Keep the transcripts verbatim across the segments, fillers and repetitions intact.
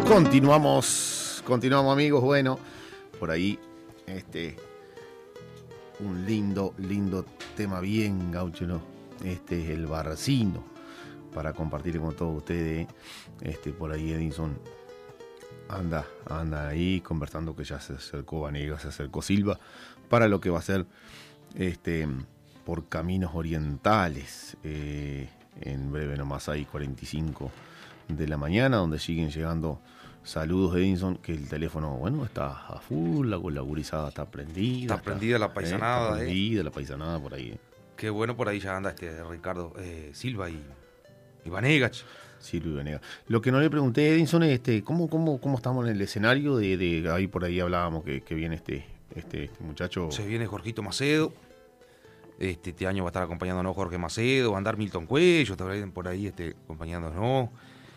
Continuamos, continuamos amigos, bueno, por ahí, este, un lindo, lindo tema bien gaucho, ¿no? Este es el barcino, para compartir con todos ustedes, este, por ahí Edinson anda, anda ahí conversando que ya se acercó Vanegas, se acercó Silva, para lo que va a ser, este, por caminos orientales, eh, en breve nomás hay cuarenta y cinco de la mañana, donde siguen llegando saludos de Edinson, que el teléfono, bueno, está a full, la, la gurizada está prendida. Está prendida la paisanada. Eh, está prendida eh. la paisanada por ahí. Eh. Qué bueno, por ahí ya anda este Ricardo eh, Silva y, y Vanegas. Silva y Vanegas. Lo que no le pregunté, Edinson, es este, ¿cómo, cómo, cómo estamos en el escenario? De, de ahí por ahí hablábamos que, que viene este, este, este muchacho. Se viene Jorgito Macedo. Este, este año va a estar acompañándonos Jorge Macedo, va a andar Milton Cuello, también por ahí este, acompañándonos.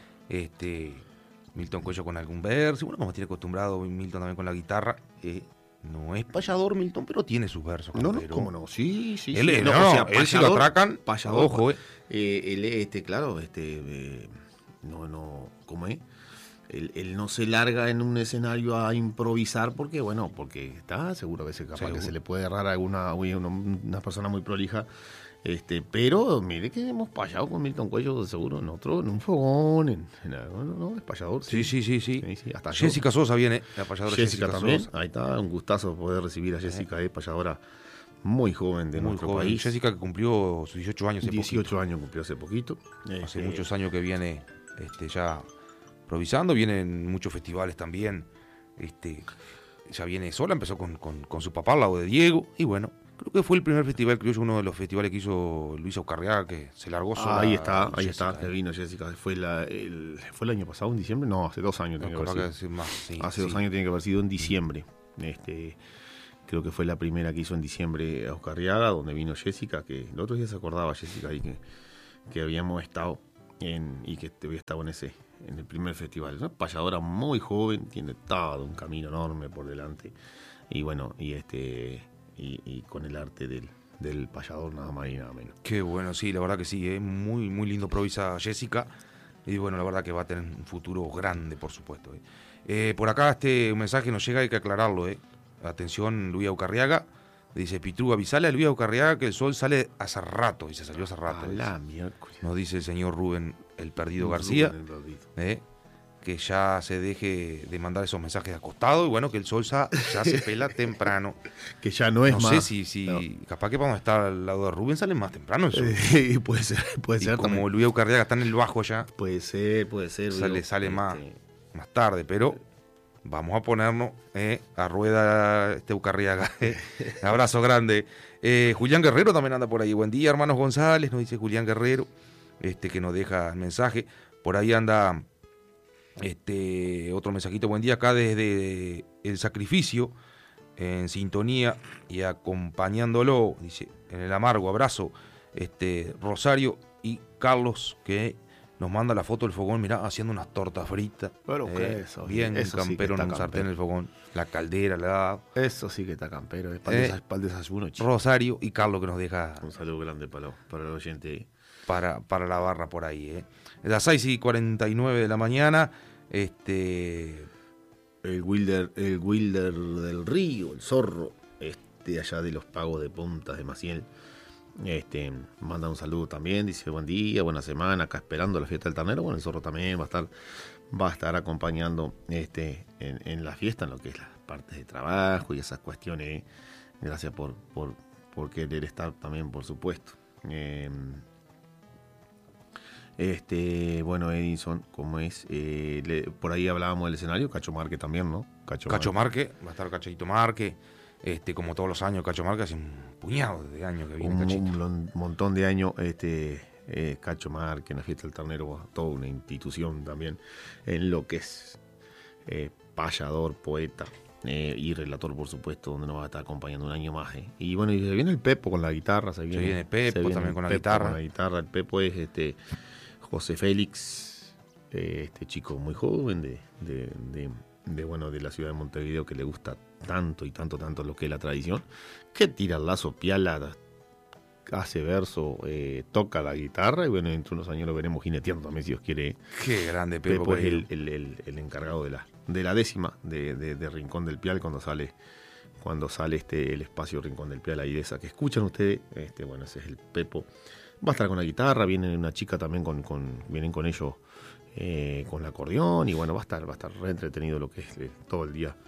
Este, Milton Cuello con algún verso, bueno, como tiene acostumbrado Milton también con la guitarra. Eh, no es payador Milton, pero tiene sus versos. No, no, pero... cómo no, sí, sí. Él, sí. No, no, o sea, él payador, si lo atracan, payador, ojo, eh. Eh, él, este, claro, este, eh, no, no, ¿cómo es? Él, él no se larga en un escenario a improvisar porque, bueno, porque está seguro que se, capaz seguro. que se le puede errar a alguna, una, una persona muy prolija. Este, pero mire que hemos payado con Milton Cuello, seguro, en otro, en un fogón, en, en algo, no, no, es payador. Sí, sí, sí, sí. sí, sí hasta Jessica yo. Sosa viene, la payadora Jessica, Jessica también, Sosa. Ahí está, un gustazo poder recibir a Jessica, eh. eh, payadora muy joven de muy nuestro joven. país. Jessica que cumplió sus dieciocho años hace dieciocho poquito. años cumplió hace poquito. Hace este, muchos años que viene este, ya improvisando, viene en muchos festivales también. Este, ya viene sola, empezó con, con, con su papá al lado de Diego, y bueno, creo que fue el primer festival, creo yo, uno de los festivales que hizo Luis Aucarriaga, que se largó sola. Ah, ahí está, ahí Jessica, está, que eh. vino Jessica. ¿Fue, la, el, ¿Fue el año pasado, en diciembre? No, hace dos años. No, tiene que haber que más, sí, hace sí. dos años tiene que haber sido en diciembre. Este, creo que fue la primera que hizo en diciembre Aucarriaga, donde vino Jessica, que el otro día se acordaba Jessica ahí que, que habíamos estado en, y que había estado en ese, en el primer festival. Una payadora muy joven, tiene todo un camino enorme por delante. Y bueno, y este y, y con el arte del, del payador nada más y nada menos. Qué bueno, sí, la verdad que sí, es ¿eh? muy, muy lindo improvisa Jessica. Y bueno, la verdad que va a tener un futuro grande, por supuesto. ¿eh? Eh, por acá este mensaje nos llega, hay que aclararlo. ¿eh? Atención, Luis Aucarriaga. Dice Pitruga, avisale a Luis Aucarriaga que el sol sale hace rato. Dice, salió hace rato. La miércoles. Nos dice el señor Rubén el Perdido García. Rubén el Perdido. ¿eh? Que ya se deje de mandar esos mensajes acostado y bueno, que el sol ya, ya se pela temprano. Que ya no es no más. No sé si, si no. capaz que vamos a estar al lado de Rubén sale más temprano el sol. Eh, puede ser, puede y ser. como también. Luis Aucarriaga está en el bajo ya. Puede ser, puede ser. Sale, digo, sale este... más, más tarde, pero vamos a ponernos eh, a rueda este Aucarriaga. Eh. Abrazo grande. Eh, Julián Guerrero también anda por ahí. Buen día, hermanos González, nos dice Julián Guerrero, este que nos deja el mensaje. Por ahí anda este otro mensajito. Buen día acá desde El Sacrificio, en sintonía y acompañándolo, dice, en el amargo abrazo, este Rosario y Carlos, que nos manda la foto del fogón, mirá, haciendo unas tortas fritas. Pero eh, que eso, bien, eso un sí campero que en un está sartén campero. en el fogón, la caldera, la dado. Eso sí que está campero, es para, Eh, el, para el desayuno, chico. Rosario y Carlos que nos deja Un saludo grande para, lo, para el oyente. para, para la barra por ahí. Eh. Las seis y cuarenta y nueve de la mañana, este... El Wilder, el Wilder del Río, el zorro, este allá de los pagos de Puntas de Maciel, este, manda un saludo también, dice buen día, buena semana, acá esperando la fiesta del ternero. Bueno, el zorro también va a estar, va a estar acompañando este, en, en la fiesta, en lo que es las partes de trabajo y esas cuestiones. Gracias por, por, por querer estar también, por supuesto. Eh, Este, bueno, Edinson, como es, eh, le, por ahí hablábamos del escenario, Cacho Marque también, ¿no? Cacho, Cacho Marque, va a estar Cachito Marque, este, como todos los años, Cacho Marque hace un puñado de años que viene un, Cachito. Un montón de años, este, eh, Cacho Marque, en la fiesta del ternero, toda una institución también, en lo que es eh, payador, poeta eh, y relator, por supuesto, donde nos va a estar acompañando un año más. Eh. Y bueno, y se viene el Pepo con la guitarra, se viene, se viene Pepo se viene también con la Pepo guitarra. Con la guitarra, el Pepo es este... José Félix, eh, este chico muy joven de, de, de, de, bueno, de la ciudad de Montevideo, que le gusta tanto y tanto, tanto lo que es la tradición, que tira el lazo piala hace verso, eh, toca la guitarra y bueno, dentro de unos años lo veremos jineteando también, si Dios quiere. Qué grande Pepo. Pepo es el, el, el, el encargado de la, de la décima de, de, de Rincón del Pial cuando sale cuando sale este el espacio Rincón del Pial ahí de esa que escuchan ustedes. Este, bueno, ese es el Pepo. Va a estar con la guitarra, viene una chica también con, con vienen con ellos eh, con el acordeón y bueno, va a estar, va a estar re entretenido lo que es eh, todo el día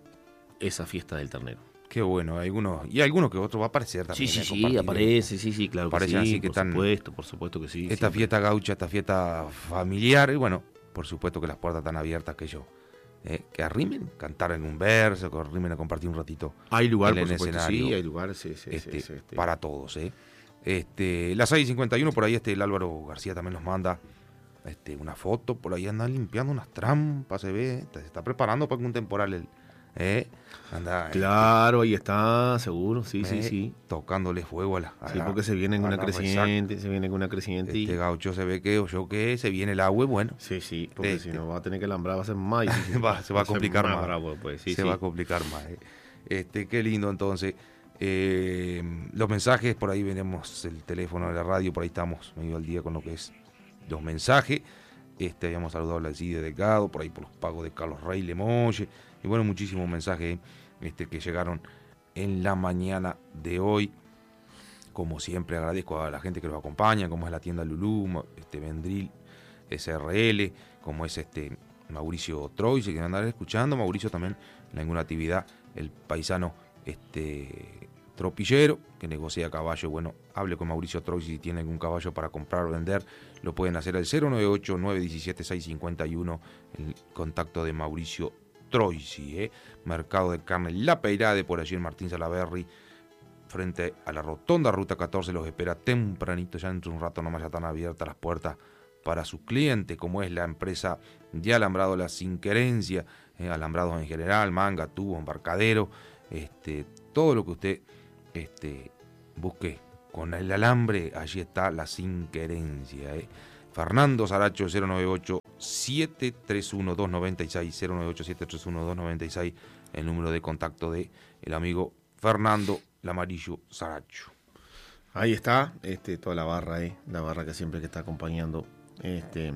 esa fiesta del ternero. Qué bueno, algunos, y algunos que otros va a aparecer también. Sí, eh, sí, sí, aparece, sí, sí, claro que Aparecen sí, así que por están, supuesto, por supuesto que sí. Esta siempre. fiesta gaucha, esta fiesta familiar, y bueno, por supuesto que las puertas están abiertas, que ellos, eh, que arrimen, cantar en un verso, que arrimen a compartir un ratito. Hay lugar, en por el supuesto, escenario, sí, hay lugar, sí, sí, este, sí, sí, este. para todos, ¿eh? Este, las seis cincuenta y uno, por ahí este, el Álvaro García también nos manda este, una foto, por ahí anda limpiando unas trampas, se ve, se está preparando para un temporal el... Eh, anda, Claro, ahí está, seguro, sí, eh, sí, sí. tocándole fuego a la. A Sí, la, porque se viene en a una la creciente, resaca. se viene con una creciente. Y... Este gaucho se ve que, o yo que, se viene el agua y bueno. Sí, sí, porque este, si no va a tener que alambrar, va a ser más difícil. va, se va a complicar más. Bravo, pues. sí, se sí. va a complicar más. Eh. Este, qué lindo entonces. Eh, los mensajes, por ahí venimos el teléfono de la radio, por ahí estamos medio al día con lo que es los mensajes. Este, habíamos saludado al Alcide Delgado, por ahí por los pagos de Carlos Rey Lemoye, y bueno, muchísimos mensajes este, que llegaron en la mañana de hoy. Como siempre agradezco a la gente que nos acompaña, como es la tienda Lulú, este Vendril S R L, como es este Mauricio Troise, que andan escuchando, Mauricio también en alguna actividad, el paisano este tropillero que negocia caballo. Bueno, hable con Mauricio Troise si tiene algún caballo para comprar o vender, lo pueden hacer al cero nueve ocho, nueve uno siete, seis cinco uno, el contacto de Mauricio Troisi, ¿eh? Mercado de carne La Peirade, por allí en Martín Salaberry, frente a la rotonda Ruta catorce, los espera tempranito, ya dentro de un rato nomás ya están abiertas las puertas para sus clientes, como es la empresa de alambrado La Sinquerencia, eh, alambrados en general, manga, tubo, embarcadero, este, todo lo que usted este, busque con el alambre, allí está La Sinquerencia, ¿eh? Fernando Saracho, cero nueve ocho, siete tres uno, dos nueve seis, cero nueve ocho, siete tres uno, dos nueve seis, el número de contacto de el amigo Fernando Lamarillo Saracho. Ahí está, este, toda la barra, eh, la barra que siempre que está acompañando. Este,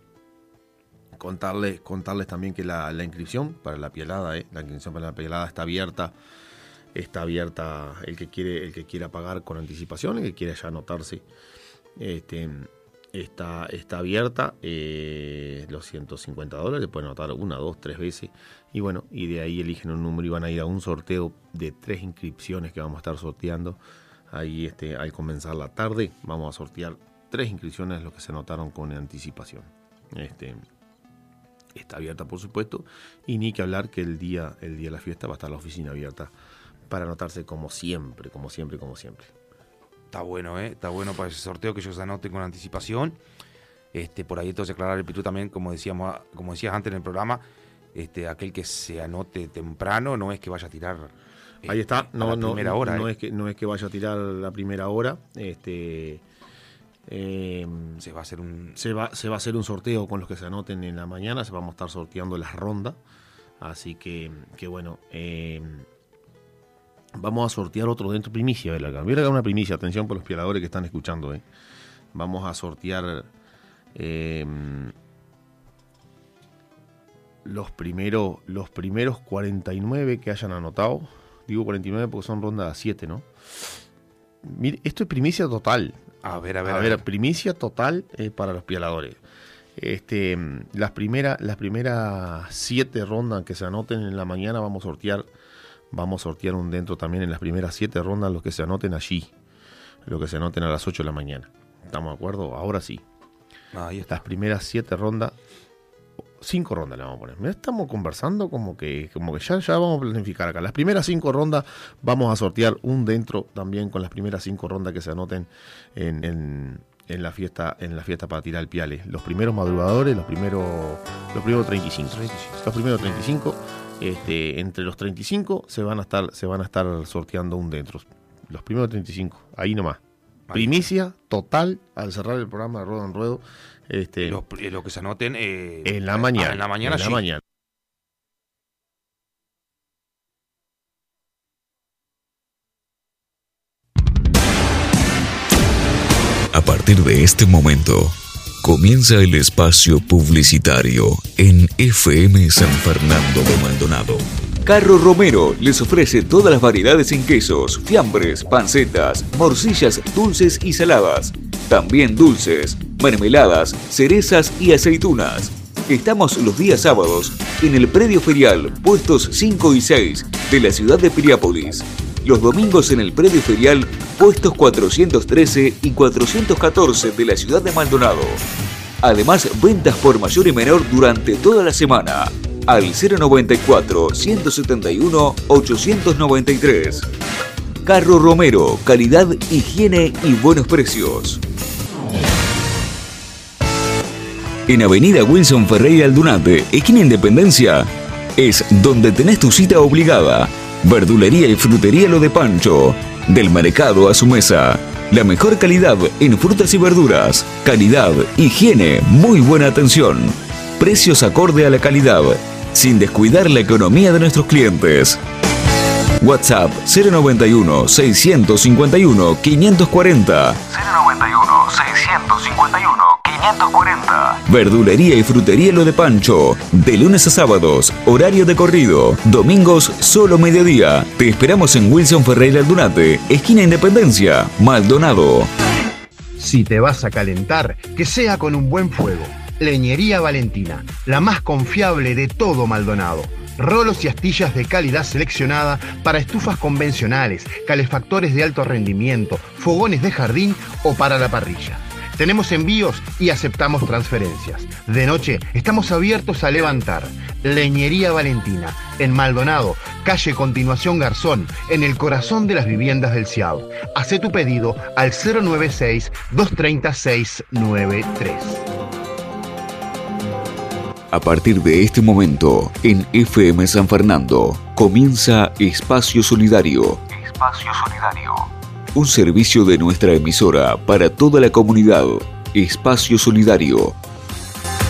contarles, contarles también que la, la inscripción para la pielada, eh, la inscripción para la pielada está abierta, está abierta el que quiere, el que quiera pagar con anticipación, el que quiera ya anotarse, este, está, está abierta, eh, los ciento cincuenta dólares, pueden anotar una, dos, tres veces, y bueno, y de ahí eligen un número y van a ir a un sorteo de tres inscripciones que vamos a estar sorteando. Ahí este, al comenzar la tarde vamos a sortear tres inscripciones, los que se anotaron con anticipación. Este, está abierta, por supuesto, y ni que hablar que el día, el día de la fiesta va a estar la oficina abierta para anotarse como siempre, como siempre, como siempre. Está bueno, ¿eh? Está bueno para ese sorteo que ellos se anoten con anticipación. Este, por ahí entonces aclarar el Pitu también, como decíamos, como decías antes en el programa, este, aquel que se anote temprano no es que vaya a tirar. Eh, Ahí está, no, a la no, primera hora, no, ¿eh? es que, no es que vaya a tirar la primera hora, este, eh, se va a hacer un se va, se va a hacer un sorteo con los que se anoten en la mañana, se vamos a estar sorteando las rondas, así que, que bueno, eh, vamos a sortear otro dentro, primicia, ¿verdad? Voy a dar una primicia, atención por los pieladores que están escuchando, ¿eh? Vamos a sortear eh, los primeros, los primeros cuarenta y nueve que hayan anotado. Digo cuarenta y nueve porque son rondas siete, ¿no? Mire, esto es primicia total. A ver, a ver, A a ver, ver. primicia total eh, para los pialadores. Este, las primeras las primeras siete rondas que se anoten en la mañana vamos a sortear, vamos a sortear un dentro también en las primeras siete rondas, los que se anoten allí, los que se anoten a las ocho de la mañana. ¿Estamos de acuerdo? Ahora sí. Ahí está. Las primeras siete rondas, cinco rondas le vamos a poner. Mira, estamos conversando como que, como que ya, ya vamos a planificar acá. Las primeras cinco rondas vamos a sortear un dentro también con las primeras cinco rondas que se anoten en, en, en la fiesta, en la fiesta para tirar el piale. Los primeros madrugadores, los primeros, los primeros treinta y cinco. Los primeros treinta y cinco, este, entre los treinta y cinco se van a estar, se van a estar sorteando un dentro. Los primeros treinta y cinco, ahí nomás. Primicia total al cerrar el programa de Ruedo en Ruedo. Este, Los, eh, lo que se anoten eh, en la mañana. ah, en la mañana, en la sí. mañana. partir de este momento, comienza el espacio publicitario en F M San Fernando de Maldonado. Carro Romero les ofrece todas las variedades en quesos, fiambres, pancetas, morcillas dulces y saladas. También dulces, mermeladas, cerezas y aceitunas. Estamos los días sábados en el predio ferial, puestos cinco y seis de la ciudad de Piriápolis. Los domingos en el predio ferial, puestos cuatrocientos trece y cuatrocientos catorce de la ciudad de Maldonado. Además, ventas por mayor y menor durante toda la semana. Al cero noventa y cuatro, ciento setenta y uno, ochocientos noventa y tres. Carro Romero, calidad, higiene y buenos precios. En Avenida Wilson Ferreira Aldunate, esquina Independencia, es donde tenés tu cita obligada. Verdulería y frutería Lo de Pancho. Del mercado a su mesa. La mejor calidad en frutas y verduras. Calidad, higiene, muy buena atención. Precios acorde a la calidad, sin descuidar la economía de nuestros clientes. WhatsApp cero noventa y uno, seiscientos cincuenta y uno, quinientos cuarenta. cero noventa y uno, seiscientos cincuenta y uno, quinientos cuarenta. Verdulería y frutería Lo de Pancho. De lunes a sábados, horario de corrido. Domingos, solo mediodía. Te esperamos en Wilson Ferreira Aldunate, esquina Independencia, Maldonado. Si te vas a calentar, que sea con un buen fuego. Leñería Valentina, la más confiable de todo Maldonado. Rolos y astillas de calidad seleccionada para estufas convencionales, calefactores de alto rendimiento, fogones de jardín o para la parrilla. Tenemos envíos y aceptamos transferencias. De noche estamos abiertos a levantar. Leñería Valentina, en Maldonado, calle Continuación Garzón, en el corazón de las viviendas del Ciao. Hacé tu pedido al cero noventa y seis, doscientos treinta, seiscientos noventa y tres. A partir de este momento, en F M San Fernando, comienza Espacio Solidario. Espacio Solidario. Un servicio de nuestra emisora para toda la comunidad. Espacio Solidario.